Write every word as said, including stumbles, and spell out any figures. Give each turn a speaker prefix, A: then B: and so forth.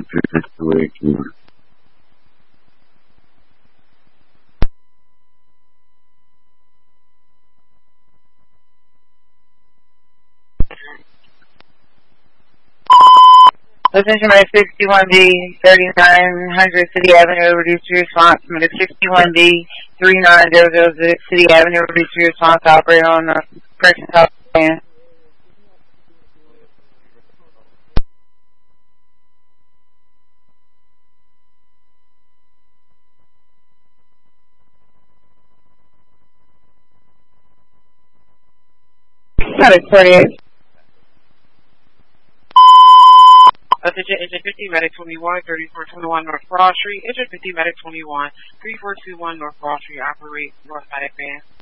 A: situation.
B: Attention Medic sixty-one D, thirty-nine hundred City Avenue, reduce your response. Medic sixty-one D, three nine zero zero six City Avenue, reduce your response. Operator on the correction top plan. Medic forty-eight.
C: Attention Engine fifty, Medic twenty-one, thirty-four twenty-one North Broad Street. Engine fifty, Medic twenty-one, three four two one North Broad Street. Operate North Medic Van.